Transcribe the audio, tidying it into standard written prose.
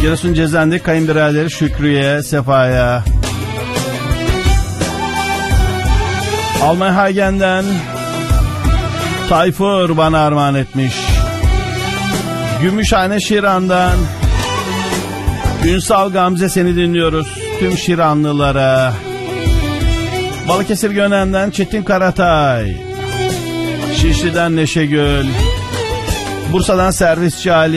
Giresun Cezen'de kayınbiraderi Şükrü'ye, Sefa'ya. Almanya Hagen'den Tayfur bana armağan etmiş. Gümüşhane Şiran'dan Ünsal Gamze, seni dinliyoruz tüm Şiranlılara. Balıkesir Gönen'den Çetin Karatay. Şişli'den Neşegül. Bursa'dan Servisçi Ali.